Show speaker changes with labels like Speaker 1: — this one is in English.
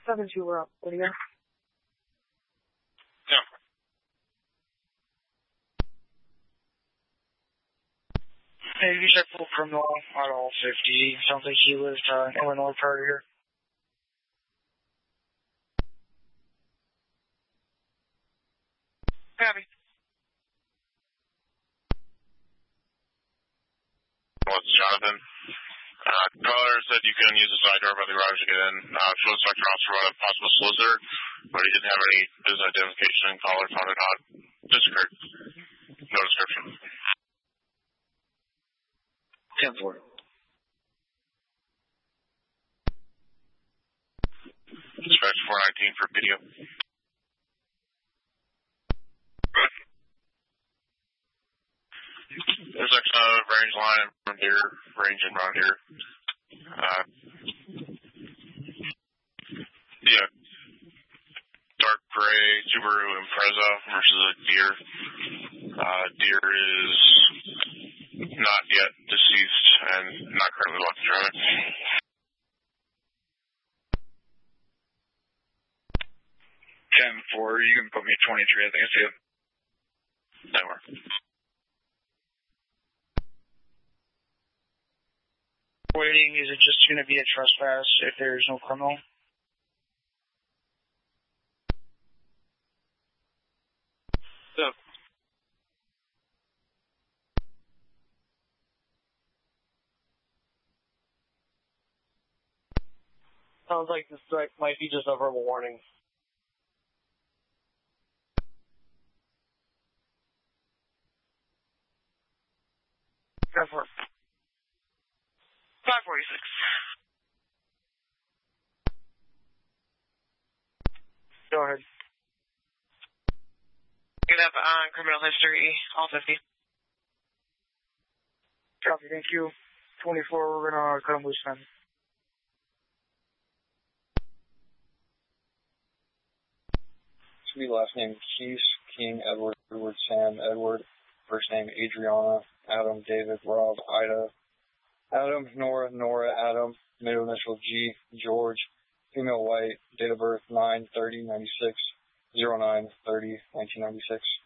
Speaker 1: 7-2, we're up. What do you got?
Speaker 2: Yeah.
Speaker 3: Hey, you check full criminal on all 50. Sounds like he was Illinois prior here.
Speaker 1: Copy.
Speaker 2: What's Jonathan? Caller said you couldn't use the side door by the garage to get in. Field inspector also brought up possible solicitor, but he didn't have any business identification. Caller found it odd. Disagreed. No description.
Speaker 3: 10-4.
Speaker 2: Dispatch 419 for video. There's actually a range line from here, ranging around here. Yeah. Dark gray Subaru Impreza versus a deer. Deer is not yet deceased and not currently left driving.
Speaker 3: 10-4, you can put me 23, I think I see it.
Speaker 2: That works.
Speaker 3: Waiting, is it just going to be a trespass if there's no criminal?
Speaker 2: Yeah.
Speaker 1: Sounds like the strike might be just a verbal warning. Go for it. 546. Go ahead.
Speaker 4: Get up on criminal history, all 50.
Speaker 3: Copy, thank you. 24, we're going to cut him loose then.
Speaker 5: It's me, last name Keith, King, Edward, Sam, Edward. First name Adriana, Adam, David, Rob, Ida, Adam, Nora, Adam, middle initial G, George, female white, date of birth 9/30/96, 09/30/1996.